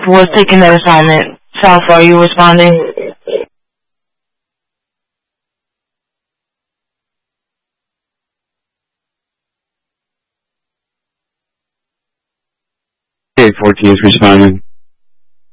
was taking that assignment. South, are you responding? Okay, 14 is responding.